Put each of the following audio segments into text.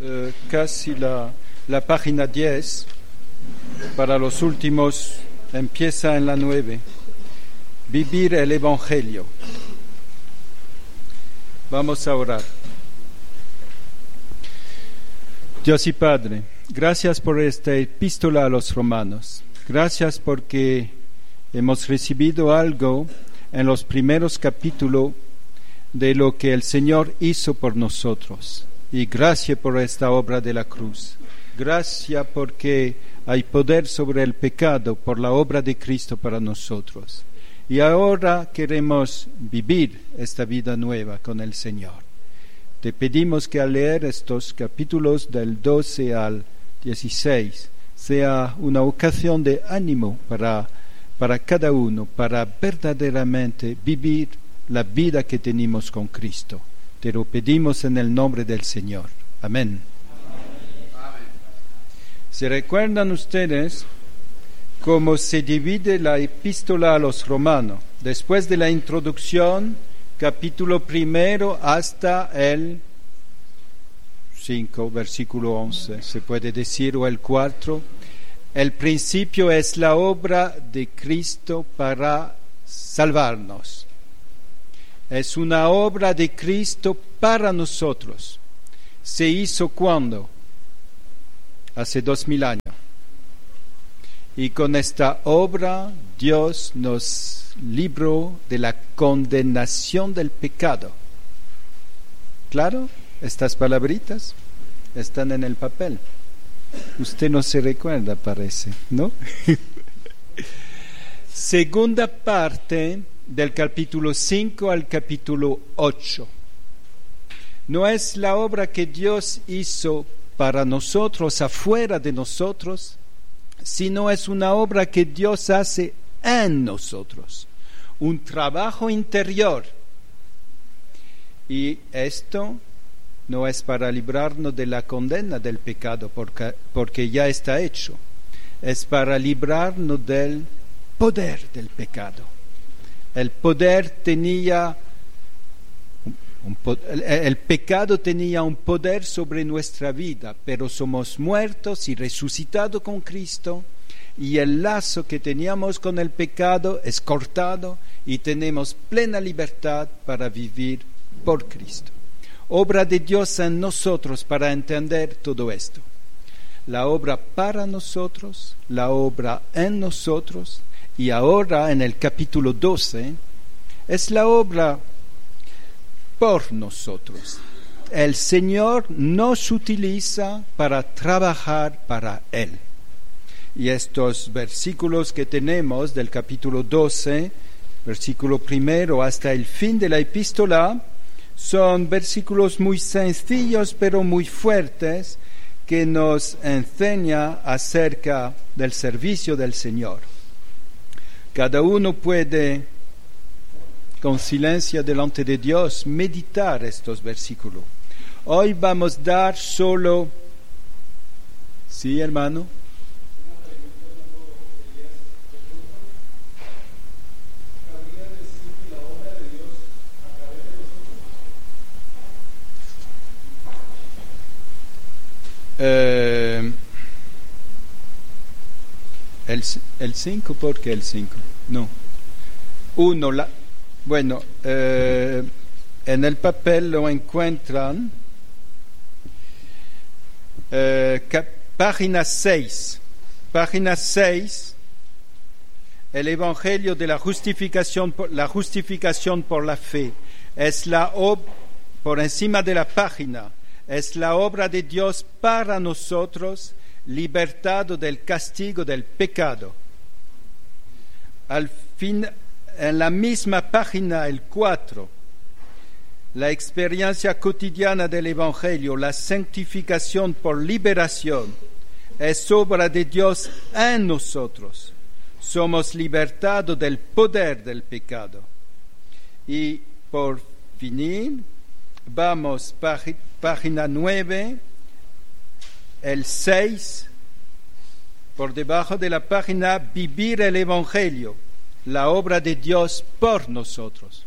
casi la página 10, para los últimos, empieza en la 9. Vivir el Evangelio. Vamos a orar. Dios y Padre, gracias por esta epístola a los romanos. Gracias porque hemos recibido algo en los primeros capítulos de lo que el Señor hizo por nosotros. Y gracias por esta obra de la cruz. Gracias porque hay poder sobre el pecado por la obra de Cristo para nosotros. Y ahora queremos vivir esta vida nueva con el Señor. Te pedimos que al leer estos capítulos del 12 al 16 sea una ocasión de ánimo para cada uno, para verdaderamente vivir la vida que tenemos con Cristo. Te lo pedimos en el nombre del Señor. Amén. Amén. ¿Se recuerdan ustedes cómo se divide la epístola a los romanos? Después de la introducción, capítulo 1 hasta el 5, versículo 11, se puede decir, o el 4. El principio es la obra de Cristo para salvarnos. Es una obra de Cristo para nosotros. ¿Se hizo cuándo? Hace 2000 años. Y con esta obra Dios nos libró de la condenación del pecado. ¿Claro? Estas palabritas están en el papel. Usted no se recuerda, parece, ¿no? Segunda parte del capítulo 5 al capítulo 8. No es la obra que Dios hizo para nosotros, afuera de nosotros, sino es una obra que Dios hace en nosotros, un trabajo interior. Y esto no es para librarnos de la condena del pecado, porque ya está hecho. Es para librarnos del poder del pecado. El pecado tenía un poder sobre nuestra vida, pero somos muertos y resucitados con Cristo, y el lazo que teníamos con el pecado es cortado y tenemos plena libertad para vivir por Cristo. Obra de Dios en nosotros para entender todo esto. La obra para nosotros, la obra en nosotros, y ahora en el capítulo 12 es la obra por nosotros. El Señor nos utiliza para trabajar para Él. Y estos versículos que tenemos del capítulo 12, versículo 1 hasta el fin de la epístola, son versículos muy sencillos pero muy fuertes que nos enseñan acerca del servicio del Señor. Cada uno puede, con silencio delante de Dios, meditar estos versículos. Hoy vamos a dar solo... ¿Sí, hermano? El 5, ¿por qué el 5? No. 1, bueno, en el papel lo encuentran, página 6, el Evangelio de la justificación por la fe, es por encima de la página, es la obra de Dios para nosotros, libertado del castigo del pecado. Al fin, en la misma página, el 4, la experiencia cotidiana del Evangelio, la santificación por liberación, es obra de Dios en nosotros. Somos libertados del poder del pecado. Y por finir, vamos, página 9, el 6, por debajo de la página, vivir el Evangelio, la obra de Dios por nosotros.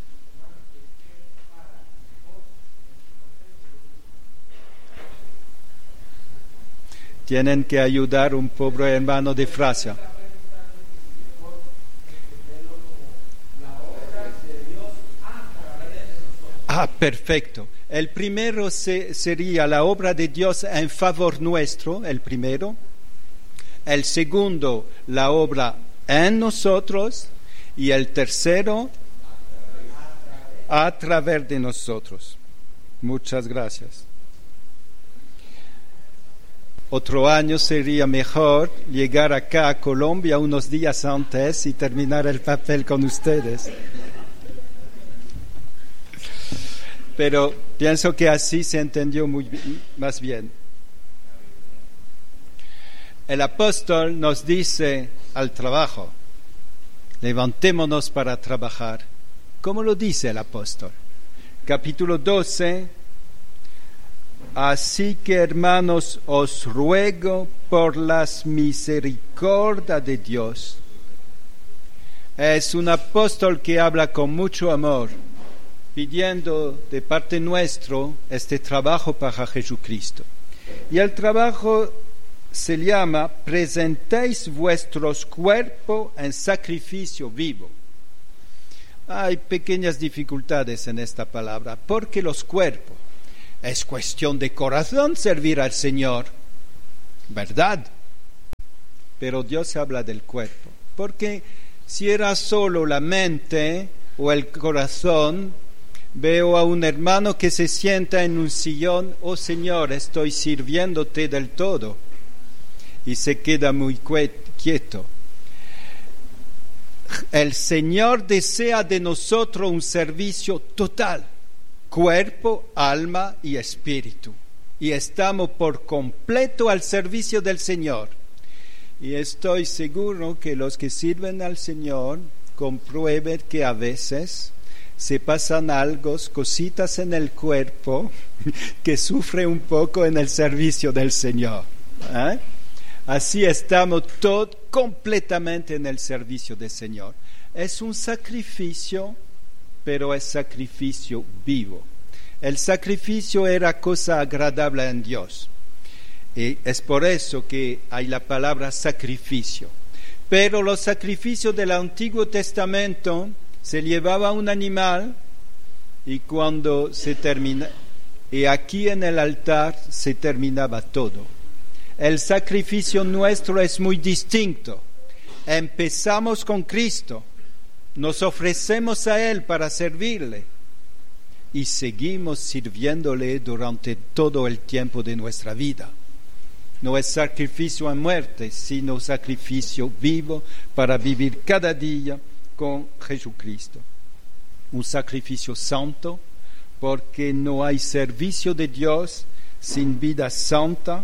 Tienen que ayudar a un pobre hermano de Francia. Ah, perfecto. El primero sería la obra de Dios en favor nuestro, el primero. El segundo, la obra en nosotros. Y el tercero, a través de nosotros. Muchas gracias. Otro año sería mejor llegar acá a Colombia unos días antes y terminar el papel con ustedes. Pero pienso que así se entendió más bien. El apóstol nos dice al trabajo, levantémonos para trabajar. ¿Cómo lo dice el apóstol? Capítulo 12. Así que, hermanos, os ruego por las misericordias de Dios. Es un apóstol que habla con mucho amor, pidiendo de parte nuestro este trabajo para Jesucristo. Y el trabajo se llama: presentéis vuestros cuerpos en sacrificio vivo. Hay pequeñas dificultades en esta palabra, porque los cuerpos es cuestión de corazón servir al Señor, ¿verdad? Pero Dios habla del cuerpo, porque si era solo la mente o el corazón, veo a un hermano que se sienta en un sillón, oh Señor, estoy sirviéndote del todo, y se queda muy quieto. El Señor desea de nosotros un servicio total, cuerpo, alma y espíritu, y estamos por completo al servicio del Señor. Y estoy seguro que los que sirven al Señor comprueben que a veces se pasan algo, cositas en el cuerpo que sufre un poco en el servicio del Señor. Así estamos todos completamente en el servicio del Señor. Es un sacrificio, pero es sacrificio vivo. El sacrificio era cosa agradable en Dios. Y es por eso que hay la palabra sacrificio. Pero los sacrificios del Antiguo Testamento se llevaba un animal y cuando se termina, y aquí en el altar se terminaba todo. El sacrificio nuestro es muy distinto. Empezamos con Cristo, nos ofrecemos a Él para servirle y seguimos sirviéndole durante todo el tiempo de nuestra vida. No es sacrificio a muerte, sino sacrificio vivo para vivir cada día con Jesucristo. Un sacrificio santo, porque no hay servicio de Dios sin vida santa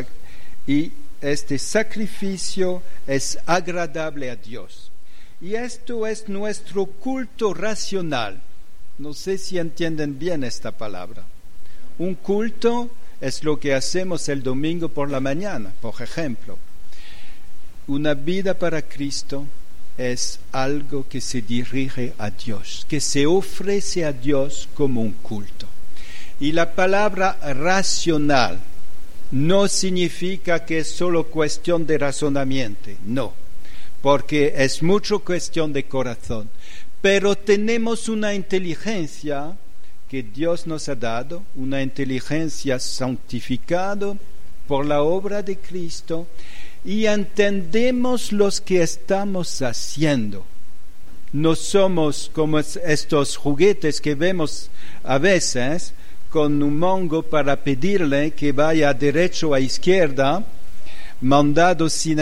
y este sacrificio es agradable a Dios. Y esto es nuestro culto racional. No sé si entienden bien esta palabra. Un culto es lo que hacemos el domingo por la mañana, por ejemplo. Una vida para Cristo es algo que se dirige a Dios, que se ofrece a Dios como un culto. Y la palabra racional no significa que es solo cuestión de razonamiento, no, porque es mucho cuestión de corazón. Pero tenemos una inteligencia que Dios nos ha dado, una inteligencia santificada por la obra de Cristo, y entendemos lo que estamos haciendo. No somos como estos juguetes que vemos a veces con un mongo para pedirle que vaya derecho a izquierda, mandado sin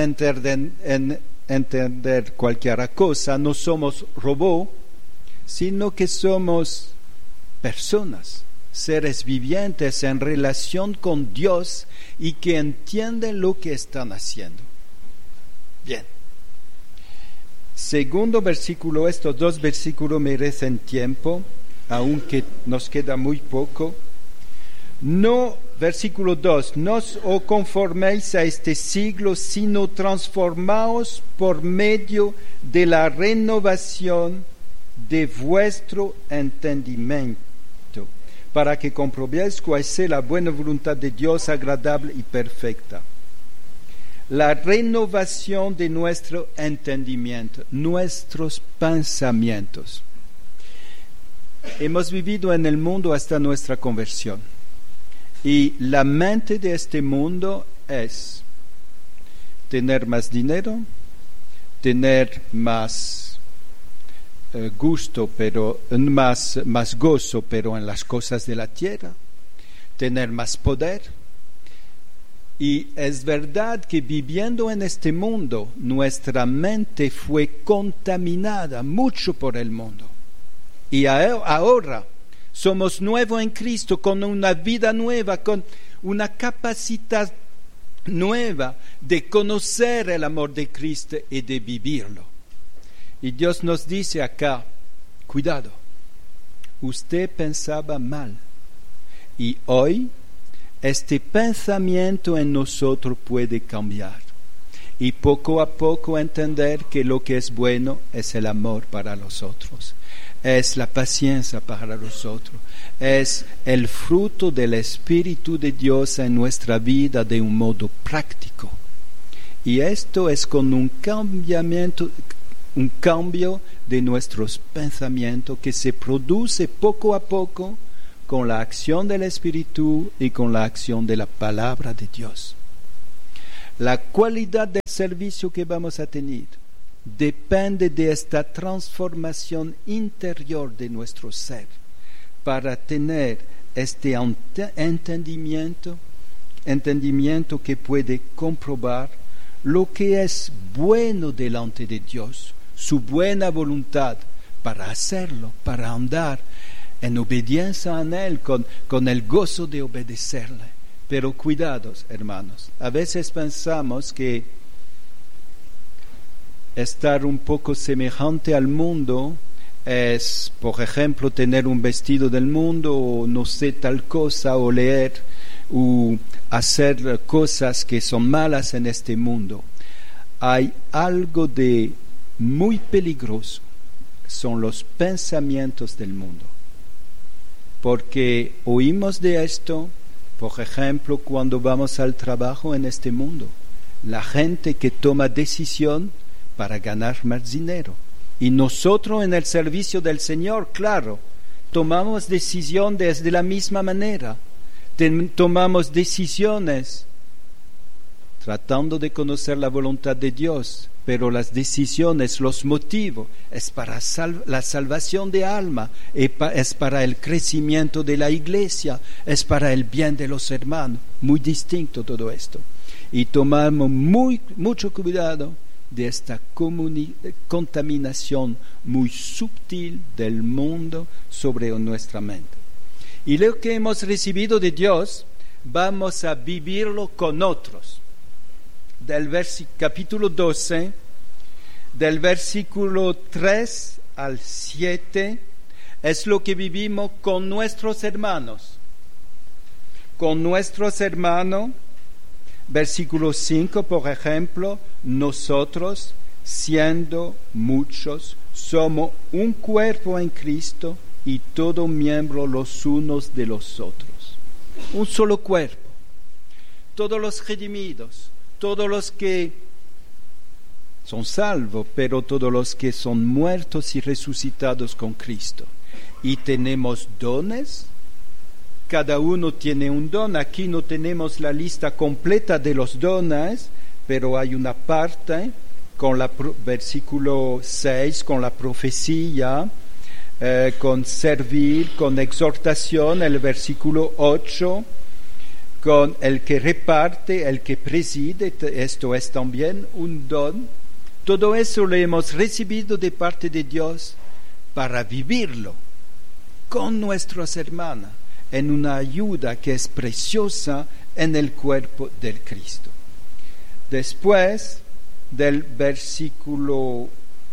entender cualquier cosa. No somos robots, sino que somos personas, seres vivientes en relación con Dios y que entienden lo que están haciendo. Bien. Segundo versículo, estos dos versículos merecen tiempo, aunque nos queda muy poco. No, versículo 2, no os conforméis a este siglo, sino transformaos por medio de la renovación de vuestro entendimiento, para que comprobéis cuál sea la buena voluntad de Dios, agradable y perfecta. la renovación de nuestro entendimiento, nuestros pensamientos. Hemos vivido en el mundo hasta nuestra conversión y la mente de este mundo es tener más dinero, tener más gusto, pero más gozo, pero en las cosas de la tierra, tener más poder. Y es verdad que viviendo en este mundo, nuestra mente fue contaminada mucho por el mundo. Y ahora somos nuevos en Cristo, con una vida nueva, con una capacidad nueva de conocer el amor de Cristo y de vivirlo. Y Dios nos dice acá, cuidado, usted pensaba mal y hoy este pensamiento en nosotros puede cambiar y poco a poco entender que lo que es bueno es el amor para los otros, es la paciencia para los otros, es el fruto del Espíritu de Dios en nuestra vida de un modo práctico. Y esto es con un cambio de nuestros pensamientos que se produce poco a poco con la acción del Espíritu y con la acción de la palabra de Dios. La calidad del servicio que vamos a tener depende de esta transformación interior de nuestro ser para tener este entendimiento que puede comprobar lo que es bueno delante de Dios, su buena voluntad para hacerlo, para andar en obediencia a Él, con el gozo de obedecerle. Pero cuidados, hermanos, a veces pensamos que estar un poco semejante al mundo es, por ejemplo, tener un vestido del mundo, o no sé tal cosa, o leer, o hacer cosas que son malas en este mundo. Hay algo de muy peligroso, son los pensamientos del mundo. Porque oímos de esto, por ejemplo, cuando vamos al trabajo en este mundo, la gente que toma decisión para ganar más dinero. Y nosotros en el servicio del Señor, claro, tomamos decisión de la misma manera. Tomamos decisiones tratando de conocer la voluntad de Dios, pero las decisiones, los motivos, es para la salvación de alma, es para el crecimiento de la iglesia, es para el bien de los hermanos. Muy distinto todo esto. Y tomamos mucho cuidado de esta contaminación muy sutil del mundo sobre nuestra mente. Y lo que hemos recibido de Dios, vamos a vivirlo con otros. Del capítulo 12, del versículo 3 al 7, es lo que vivimos con nuestros hermanos. Con nuestros hermanos, versículo 5, por ejemplo, nosotros, siendo muchos, somos un cuerpo en Cristo y todo miembro los unos de los otros. Un solo cuerpo. Todos los redimidos, todos los que son salvos, pero todos los que son muertos y resucitados con Cristo. Y tenemos dones. Cada uno tiene un don. Aquí no tenemos la lista completa de los dones, pero hay una parte con versículo 6, con la profecía, con servir, con exhortación, el versículo 8, con el que reparte, el que preside, esto es también un don. Todo eso lo hemos recibido de parte de Dios para vivirlo con nuestras hermanas, en una ayuda que es preciosa en el cuerpo del Cristo. Después del versículo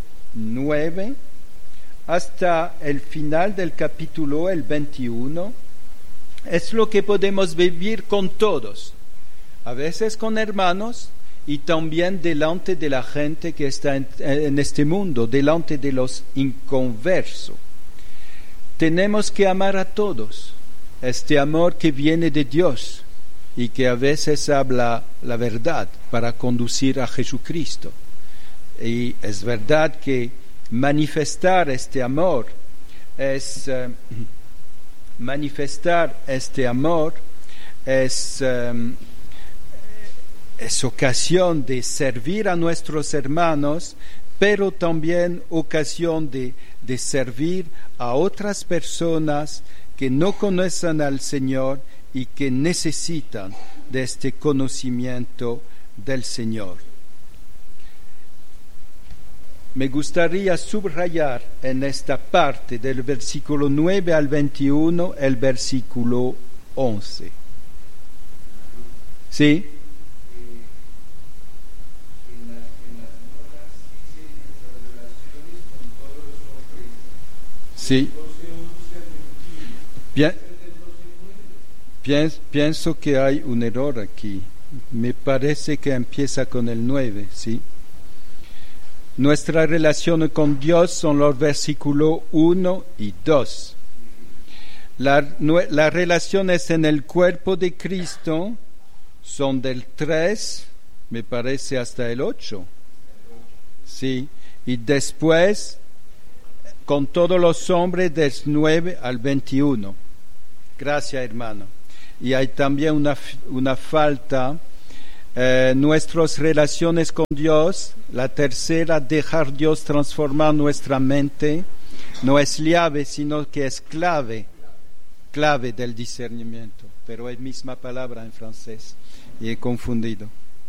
9 hasta el final del capítulo, el 21, es lo que podemos vivir con todos, a veces con hermanos y también delante de la gente que está en este mundo, delante de los inconversos. Tenemos que amar a todos, este amor que viene de Dios, y que a veces habla la verdad para conducir a Jesucristo. Y es verdad que manifestar este amor es ocasión de servir a nuestros hermanos, pero también ocasión de servir a otras personas que no conocen al Señor y que necesitan de este conocimiento del Señor. Me gustaría subrayar en esta parte del versículo 9 al 21 el versículo 11. ¿Sí? Sí. Pienso que hay un error aquí. Me parece que empieza con el 9, ¿sí? Nuestra relación con Dios son los versículos 1 y 2. Las relaciones en el cuerpo de Cristo son del 3, me parece, hasta el 8. Sí, y después con todos los hombres del 9 al 21. Gracias, hermano. Y hay también una falta. Nuestras relaciones con Dios, la tercera, dejar Dios transformar nuestra mente, no es llave, sino que es clave del discernimiento, pero es misma palabra en francés y he confundido.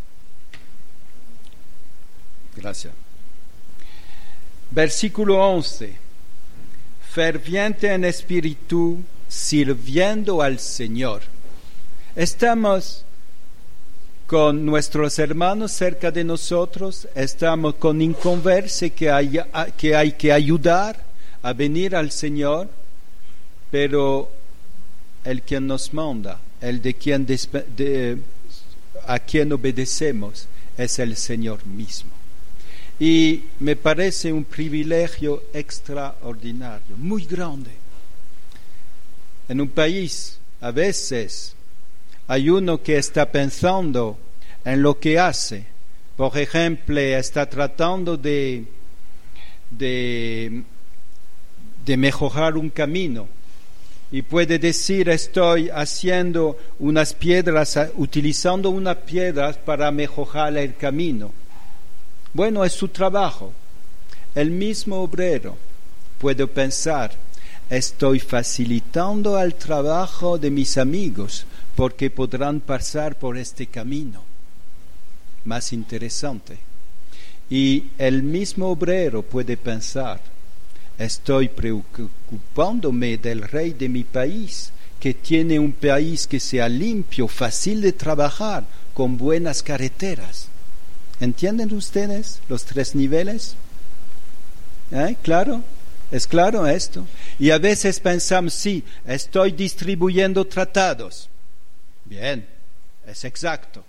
Gracias. Versículo 11. Ferviente en espíritu, sirviendo al Señor. Estamos con nuestros hermanos cerca de nosotros, estamos con inconversos que hay que ayudar a venir al Señor, pero el quien nos manda, a quien obedecemos, es el Señor mismo. Y me parece un privilegio extraordinario, muy grande. En un país, a veces, hay uno que está pensando en lo que hace. Por ejemplo, está tratando de mejorar un camino. Y puede decir, estoy haciendo unas piedras, utilizando unas piedras para mejorar el camino. Bueno, es su trabajo. El mismo obrero puede pensar, estoy facilitando el trabajo de mis amigos porque podrán pasar por este camino más interesante. Y el mismo obrero puede pensar, estoy preocupándome del rey de mi país, que tiene un país que sea limpio, fácil de trabajar, con buenas carreteras. ¿Entienden ustedes los 3 niveles? ¿Claro? ¿Es claro esto? Y a veces pensamos, sí, estoy distribuyendo tratados. Bien, es exacto.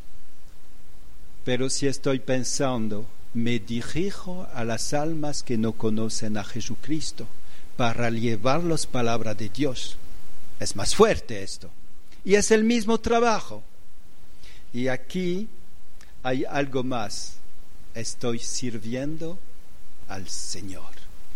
Pero si estoy pensando, me dirijo a las almas que no conocen a Jesucristo para llevarles palabra de Dios. Es más fuerte esto. Y es el mismo trabajo. Y aquí hay algo más. Estoy sirviendo al Señor.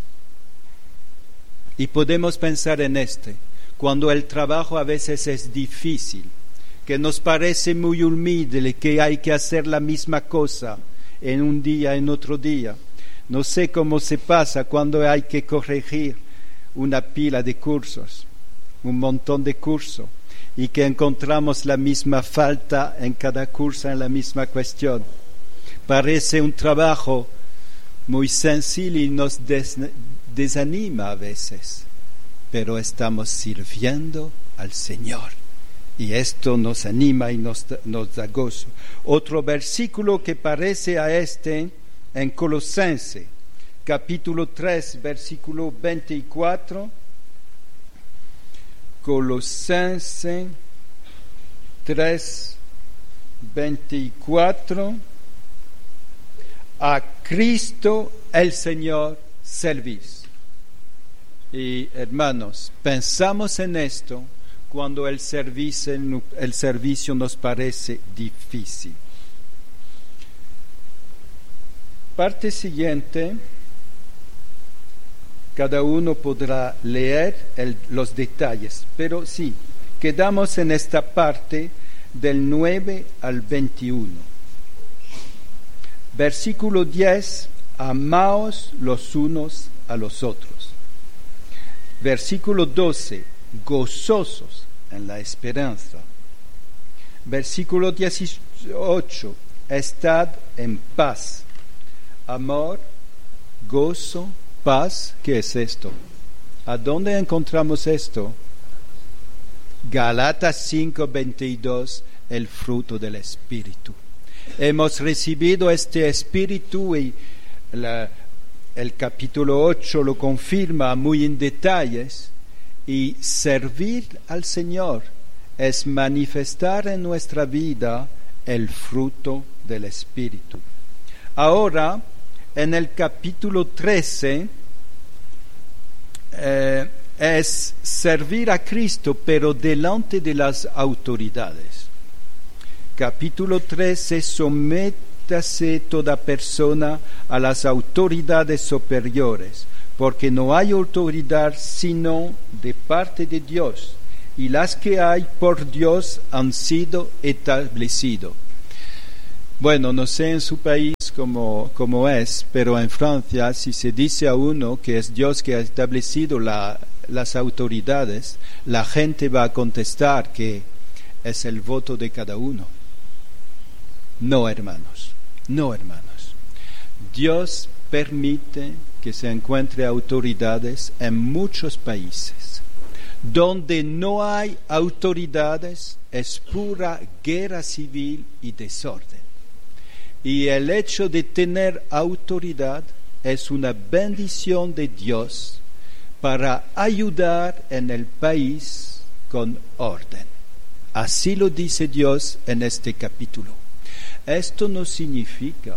Y podemos pensar en cuando el trabajo a veces es difícil, que nos parece muy humilde, que hay que hacer la misma cosa en un día, en otro día. No sé cómo se pasa cuando hay que corregir una pila de cursos, un montón de cursos, y que encontramos la misma falta en cada curso, en la misma cuestión. Parece un trabajo muy sencillo y nos desanima a veces, pero estamos sirviendo al Señor. Y esto nos anima y nos da gozo. Otro versículo que parece a en Colosenses, capítulo 3, versículo 24. Colosenses 3, 24. A Cristo el Señor servís. Y hermanos, pensamos en esto cuando el servicio nos parece difícil. Parte siguiente, cada uno podrá leer los detalles, pero sí, quedamos en esta parte del 9 al 21. Versículo 10, amaos los unos a los otros. Versículo 12, gozosos en la esperanza. Versículo 18, estad en paz. Amor, gozo, paz, ¿qué es esto? ¿A dónde encontramos esto? Gálatas 5:22, el fruto del Espíritu. Hemos recibido este Espíritu y el capítulo 8 lo confirma muy en detalles, y servir al Señor es manifestar en nuestra vida el fruto del Espíritu. Ahora, en el capítulo 13, es servir a Cristo, pero delante de las autoridades. Capítulo 13, sométase toda persona a las autoridades superiores, porque no hay autoridad sino de parte de Dios, y las que hay por Dios han sido establecidas. Bueno, no sé en su país cómo es, pero en Francia, si se dice a uno que es Dios que ha establecido las autoridades, la gente va a contestar que es el voto de cada uno. No, hermanos, no, hermanos. Dios permite que se encuentre autoridades en muchos países. Donde no hay autoridades es pura guerra civil y desorden. Y el hecho de tener autoridad es una bendición de Dios para ayudar en el país con orden. Así lo dice Dios en este capítulo. Esto no significa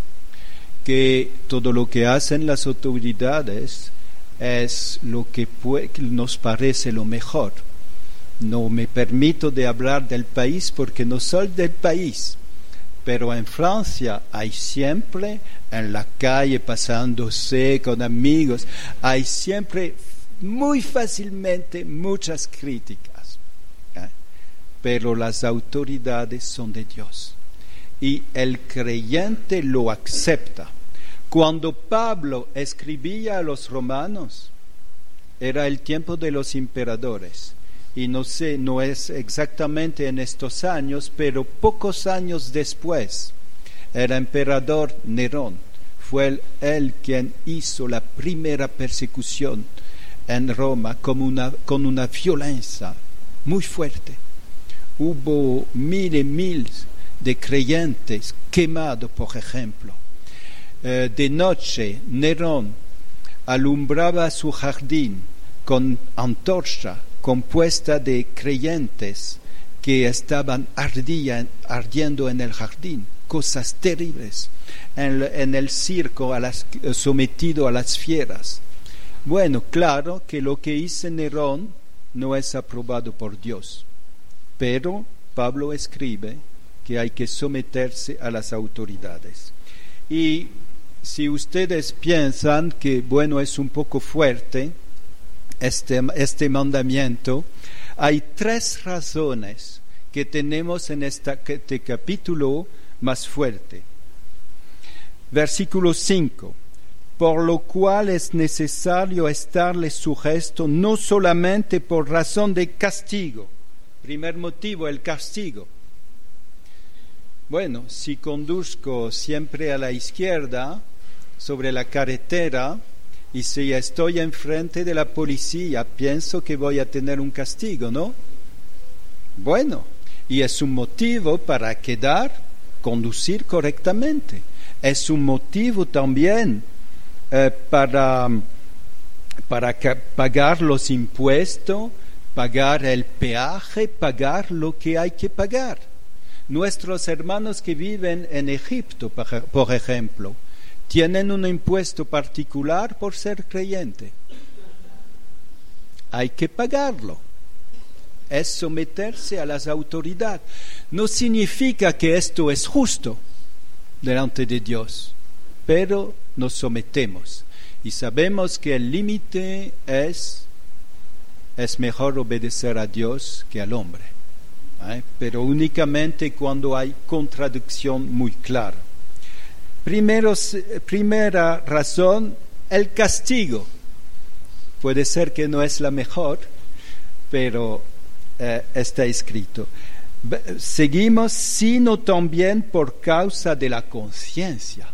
que todo lo que hacen las autoridades es lo que nos parece lo mejor. No me permito de hablar del país porque no soy del país. Pero en Francia hay siempre, en la calle pasándose con amigos, hay siempre muy fácilmente muchas críticas. Pero las autoridades son de Dios. Y el creyente lo acepta. Cuando Pablo escribía a los romanos, era el tiempo de los emperadores. Y no sé, no es exactamente en estos años, pero pocos años después, el emperador Nerón fue él quien hizo la primera persecución en Roma con una violencia muy fuerte. Hubo miles y miles de creyentes quemados, por ejemplo. De noche, Nerón alumbraba su jardín con antorcha compuesta de creyentes que estaban ardiendo en el jardín, cosas terribles, en el circo sometido a las fieras. Bueno, claro que lo que hizo Nerón no es aprobado por Dios, pero Pablo escribe que hay que someterse a las autoridades. Y si ustedes piensan que, bueno, es un poco fuerte este mandamiento, hay 3 razones que tenemos en este capítulo más fuerte. Versículo 5. Por lo cual es necesario estarle sujeto no solamente por razón de castigo. Primer motivo, el castigo. Bueno, si conduzco siempre a la izquierda sobre la carretera y si estoy enfrente de la policía, pienso que voy a tener un castigo, ¿no? Bueno, y es un motivo para conducir correctamente. Es un motivo también para pagar los impuestos, pagar el peaje, pagar lo que hay que pagar. Nuestros hermanos que viven en Egipto, por ejemplo, tienen un impuesto particular por ser creyente. Hay que pagarlo. es someterse a las autoridades. No significa que esto es justo delante de Dios, pero nos sometemos y sabemos que el límite es mejor obedecer a Dios que al hombre, pero únicamente cuando hay contradicción muy clara. Primera razón, el castigo. Puede ser que no es la mejor, pero está escrito. Seguimos, sino también por causa de la conciencia.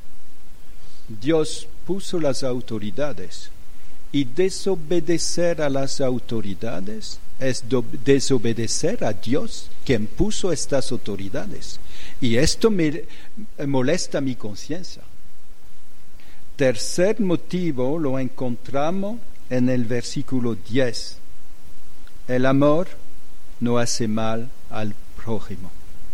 Dios puso las autoridades y desobedecer a las autoridades es desobedecer a Dios, quien puso estas autoridades. Y esto me molesta mi conciencia. Tercer motivo lo encontramos en el versículo 10. El amor no hace mal al prójimo.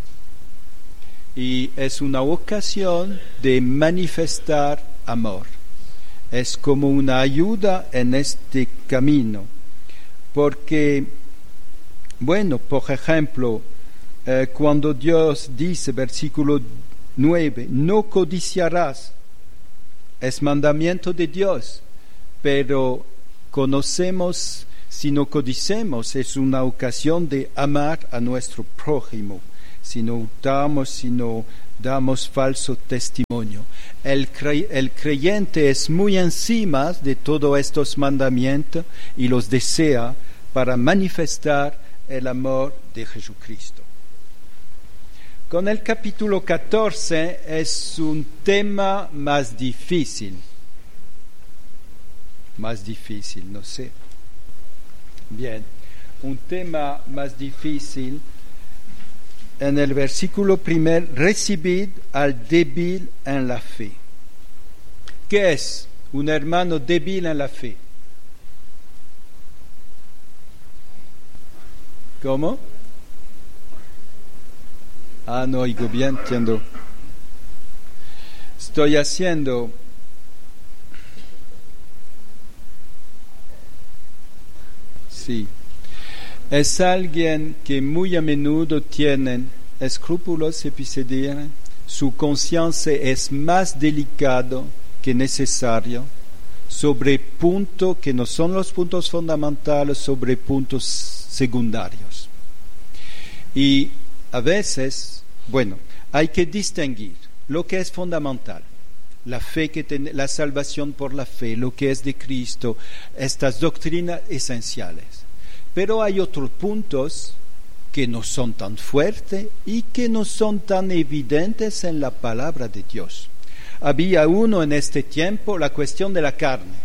Y es una ocasión de manifestar amor. Es como una ayuda en este camino. Porque, bueno, por ejemplo, cuando Dios dice, versículo 9, no codiciarás, es mandamiento de Dios, pero conocemos, si no codicemos, es una ocasión de amar a nuestro prójimo, si no hurtamos, si no damos falso testimonio. El creyente es muy encima de todos estos mandamientos y los desea para manifestar el amor de Jesucristo. Con el capítulo 14 es un tema más difícil, no sé. Bien, un tema más difícil. En el versículo 1, recibid al débil en la fe. ¿Qué es un hermano débil en la fe? ¿Cómo? No oigo bien, entiendo. Estoy haciendo sí. Es alguien que muy a menudo tiene escrúpulos episodiales, su conciencia es más delicado que necesario, sobre puntos que no son los puntos fundamentales, sobre puntos secundarios. Y a veces, bueno, hay que distinguir lo que es fundamental, la fe la salvación por la fe, lo que es de Cristo, estas doctrinas esenciales. Pero hay otros puntos que no son tan fuertes y que no son tan evidentes en la palabra de Dios. Había uno en este tiempo, la cuestión de la carne.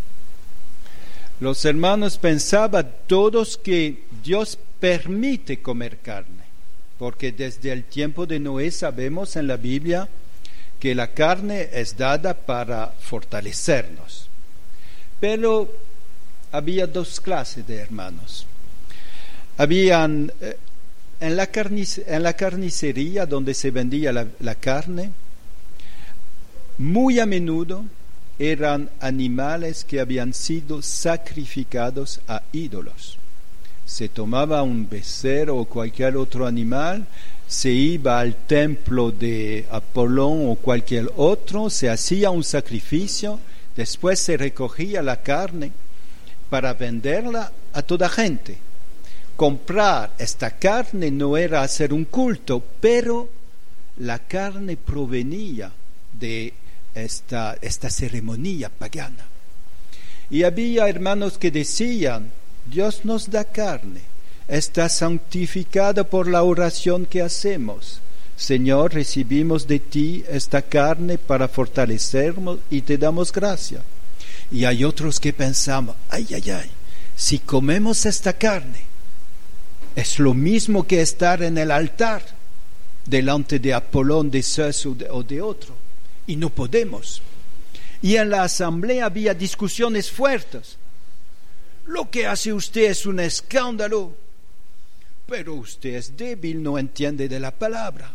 Los hermanos pensaban todos que Dios permite comer carne, porque desde el tiempo de Noé sabemos en la Biblia que la carne es dada para fortalecernos. Pero había dos clases de hermanos. Habían en la carnicería donde se vendía la carne, muy a menudo eran animales que habían sido sacrificados a ídolos. Se tomaba un becerro o cualquier otro animal, se iba al templo de Apolón o cualquier otro, se hacía un sacrificio, después se recogía la carne para venderla a toda gente. Comprar esta carne no era hacer un culto, pero la carne provenía de esta ceremonia pagana. Y había hermanos que decían, Dios nos da carne, está santificada por la oración que hacemos. Señor, recibimos de ti esta carne para fortalecernos y te damos gracia. Y hay otros que pensamos, ay, si comemos esta carne, es lo mismo que estar en el altar delante de Apolón, de Zeus o de otro, y no podemos. Y en la asamblea había discusiones fuertes. Lo que hace usted es un escándalo, pero usted es débil, no entiende de la palabra.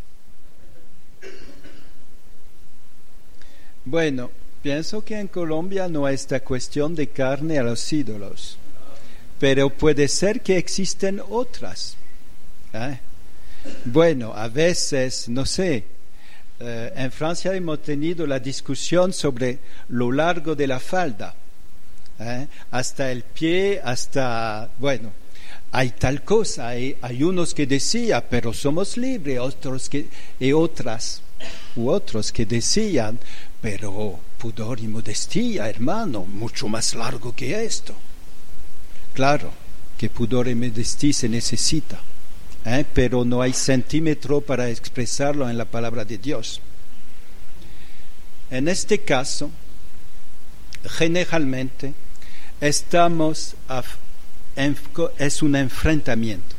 Bueno, pienso que en Colombia no hay esta cuestión de carne a los ídolos, pero puede ser que existen otras. Bueno, a veces, no sé, en Francia hemos tenido la discusión sobre lo largo de la falda, hasta el pie, hasta, bueno, hay tal cosa, hay unos que decían, pero somos libres, otros que decían, pero pudor y modestia, hermano, mucho más largo que esto. Claro que pudor y modestia se necesita, pero no hay centímetro para expresarlo en la palabra de Dios. En este caso, generalmente, es un enfrentamiento.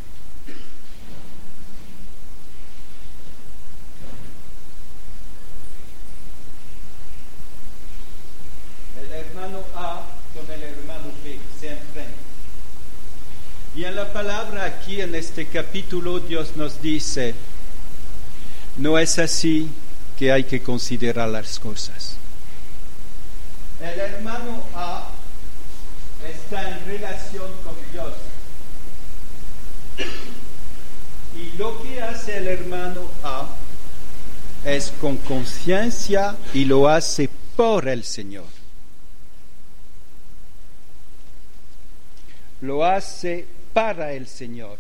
El hermano A con el hermano B se enfrentan. Y en la palabra aquí, en este capítulo, Dios nos dice, no es así que hay que considerar las cosas. El hermano A está en relación con Dios. Y lo que hace el hermano A es con conciencia y lo hace por el Señor. Lo hace para el Señor.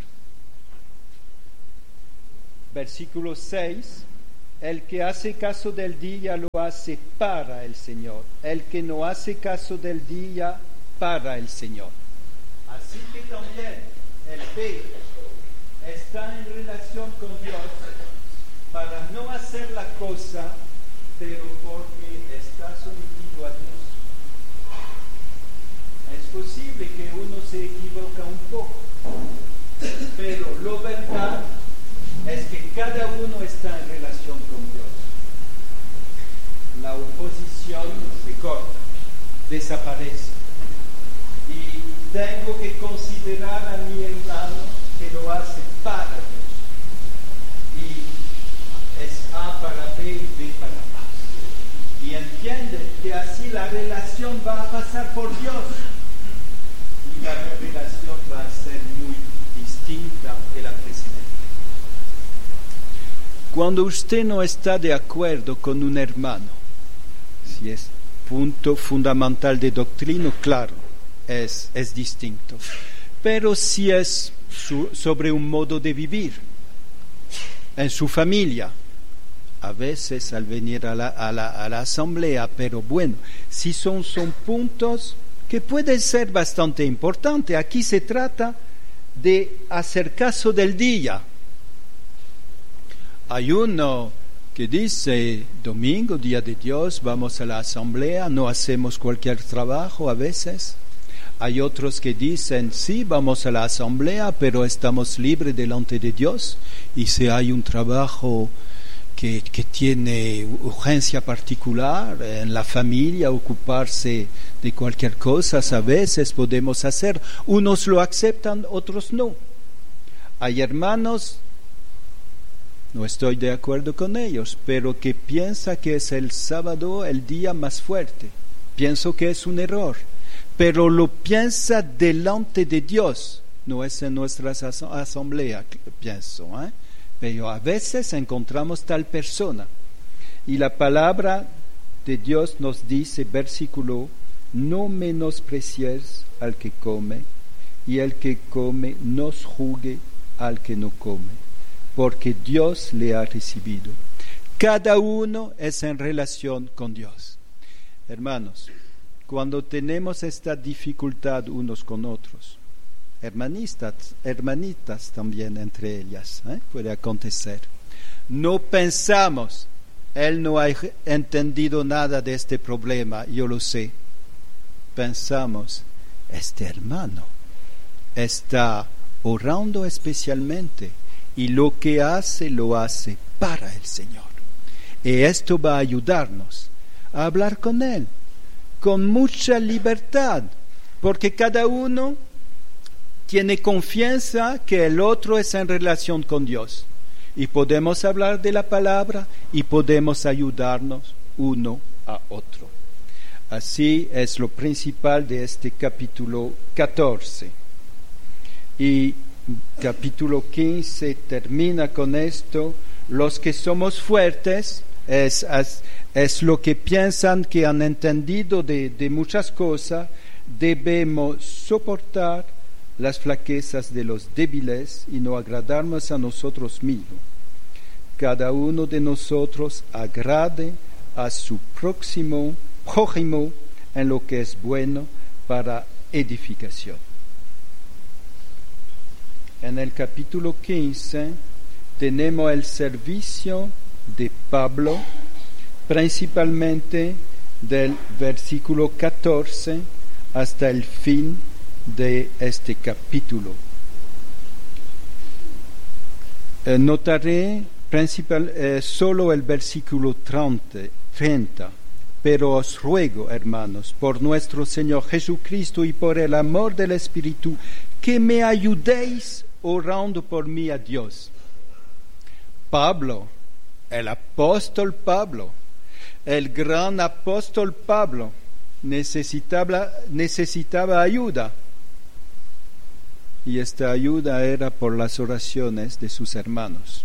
Versículo 6. El que hace caso del día lo hace para el Señor. El que no hace caso del día, para el Señor. Así que también el B está en relación con Dios para no hacer la cosa, pero porque está sometido a Dios. Es posible que uno se equivoca un poco, pero lo verdad es que cada uno está en relación con Dios. La oposición se corta, desaparece. Y tengo que considerar a mi hermano que lo hace para Dios. Y es A para B y B para A. Y entiende que así la relación va a pasar por Dios. Y la relación va a ser muy distinta de la precedente. Cuando usted no está de acuerdo con un hermano, si es punto fundamental de doctrina, claro, es distinto. Pero si es sobre un modo de vivir, en su familia, a veces al venir a la asamblea, pero bueno, si son puntos que pueden ser bastante importantes. Aquí se trata de hacer caso del día. Hay uno que dice, domingo, día de Dios, vamos a la asamblea, no hacemos cualquier trabajo a veces. Hay otros que dicen, sí, vamos a la asamblea, pero estamos libres delante de Dios. Y si hay un trabajo que tiene urgencia particular en la familia, ocuparse de cualquier cosa, a veces podemos hacer. Unos lo aceptan, otros no. Hay hermanos, no estoy de acuerdo con ellos, pero que piensan que es el sábado el día más fuerte. Pienso que es un error. Pero lo piensa delante de Dios, no es en nuestra asamblea, pienso, pero a veces encontramos tal persona. Y la palabra de Dios nos dice, versículo, no menosprecies al que come, y el que come no juzgue al que no come, porque Dios le ha recibido. Cada uno es en relación con Dios. Hermanos, cuando tenemos esta dificultad unos con otros, hermanitas también entre ellas, puede acontecer. No pensamos, él no ha entendido nada de este problema, yo lo sé. Pensamos, este hermano está orando especialmente y lo que hace, lo hace para el Señor. Y esto va a ayudarnos a hablar con él con mucha libertad, porque cada uno tiene confianza que el otro es en relación con Dios. Y podemos hablar de la palabra y podemos ayudarnos uno a otro. Así es lo principal de este capítulo 14. Y capítulo 15 termina con esto: los que somos fuertes, es lo que piensan que han entendido de muchas cosas, debemos soportar las flaquezas de los débiles y no agradarnos a nosotros mismos. Cada uno de nosotros agrade a su prójimo en lo que es bueno para edificación. En el capítulo 15 tenemos el servicio de Pablo, principalmente del versículo 14 hasta el fin de este capítulo. Notaré solo el versículo 30, pero os ruego, hermanos, por nuestro Señor Jesucristo y por el amor del Espíritu, que me ayudéis orando por mí a Dios. Pablo, el apóstol Pablo, el gran apóstol Pablo, necesitaba ayuda. Y esta ayuda era por las oraciones de sus hermanos.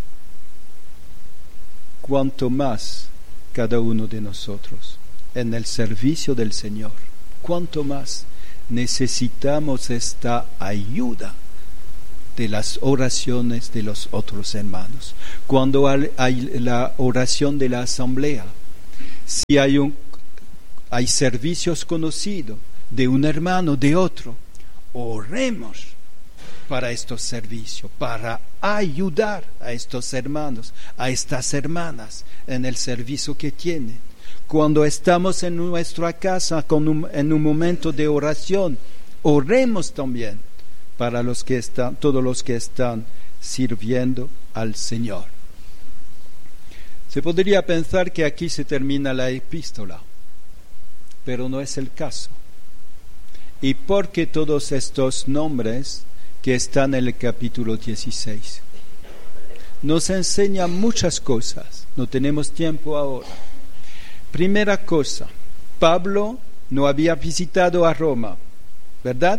Cuanto más cada uno de nosotros en el servicio del Señor, cuanto más necesitamos esta ayuda de las oraciones de los otros hermanos. Cuando hay la oración de la asamblea, si hay servicios conocidos de un hermano, de otro, oremos para estos servicios, para ayudar a estos hermanos, a estas hermanas en el servicio que tienen. Cuando estamos en nuestra casa en un momento de oración, oremos también para todos los que están sirviendo al Señor. Se podría pensar que aquí se termina la epístola, pero no es el caso. ¿Y por qué todos estos nombres que están en el capítulo 16? Nos enseñan muchas cosas, no tenemos tiempo ahora. Primera cosa, Pablo no había visitado a Roma, ¿verdad?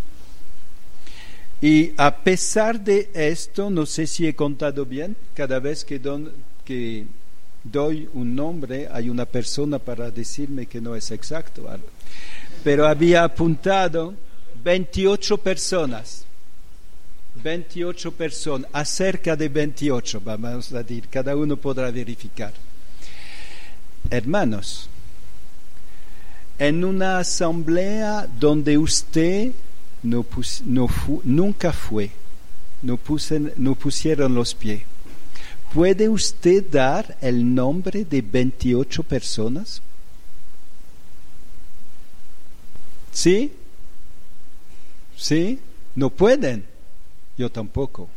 Y a pesar de esto, no sé si he contado bien, cada vez que doy un nombre, hay una persona para decirme que no es exacto, pero había apuntado 28 personas, acerca de 28, vamos a decir, cada uno podrá verificar. Hermanos, en una asamblea donde usted nunca fue, no pusieron los pies, ¿puede usted dar el nombre de 28 personas? ¿Sí? ¿Sí? No pueden. Yo tampoco.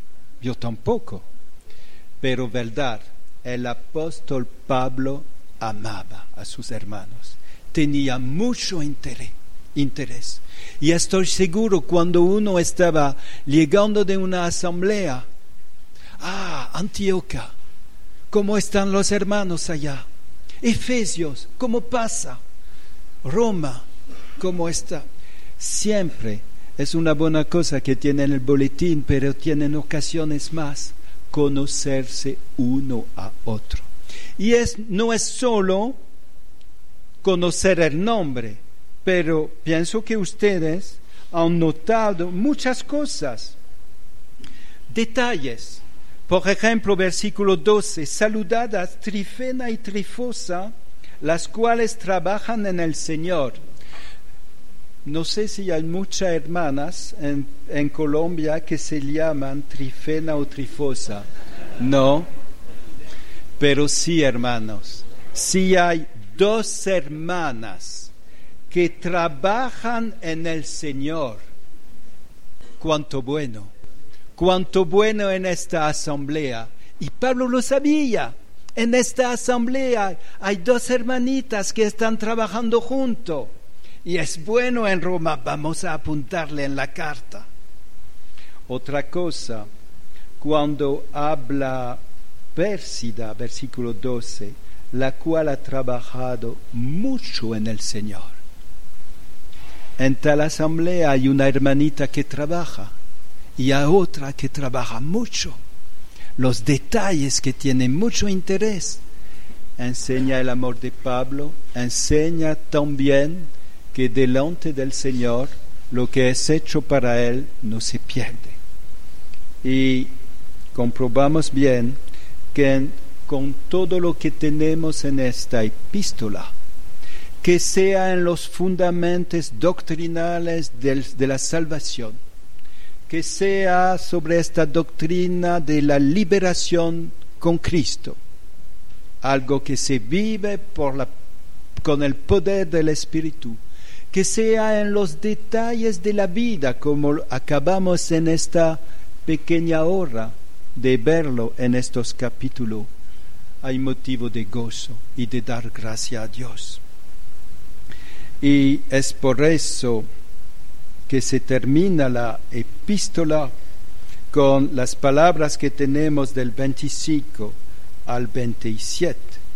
Pero verdad, el apóstol Pablo amaba a sus hermanos. Tenía mucho interés. Y estoy seguro, cuando uno estaba llegando de una asamblea, Antioquía, ¿cómo están los hermanos allá? Efesios, ¿cómo pasa? Roma, ¿cómo está? Siempre es una buena cosa que tienen el boletín, pero tienen ocasiones más, conocerse uno a otro. Y no es solo conocer el nombre, pero pienso que ustedes han notado muchas cosas, detalles. Por ejemplo, versículo 12, saludad a Trifena y Trifosa, las cuales trabajan en el Señor. No sé si hay muchas hermanas en Colombia que se llaman Trifena o Trifosa. No, pero sí, hermanos, sí hay 2 hermanas que trabajan en el Señor. Cuánto bueno en esta asamblea. Y Pablo lo sabía. En esta asamblea hay 2 hermanitas que están trabajando juntos. Y es bueno en Roma, vamos a apuntarle en la carta. Otra cosa, cuando habla Pérsida, versículo 12, la cual ha trabajado mucho en el Señor. En tal asamblea hay una hermanita que trabaja y hay otra que trabaja mucho, los detalles que tienen mucho interés. Enseña el amor de Pablo, enseña también que delante del Señor lo que es hecho para Él no se pierde. Y comprobamos bien que con todo lo que tenemos en esta epístola, que sea en los fundamentos doctrinales de la salvación, que sea sobre esta doctrina de la liberación con Cristo, algo que se vive con el poder del Espíritu, que sea en los detalles de la vida, como acabamos en esta pequeña hora de verlo en estos capítulos. Hay motivo de gozo y de dar gracia a Dios. Y es por eso que se termina la epístola con las palabras que tenemos del 25 al 27,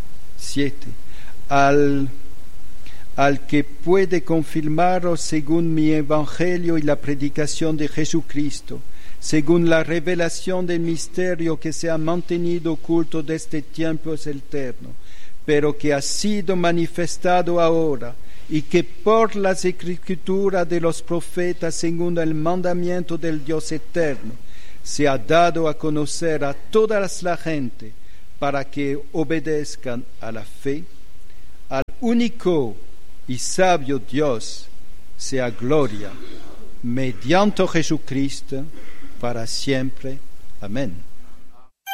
al que puede confirmaros según mi evangelio y la predicación de Jesucristo, según la revelación del misterio que se ha mantenido oculto desde tiempos eternos, pero que ha sido manifestado ahora, y que por las escrituras de los profetas, según el mandamiento del Dios eterno, se ha dado a conocer a toda la gente, para que obedezcan a la fe. Al único y sabio Dios sea gloria mediante Jesucristo para siempre. Amén.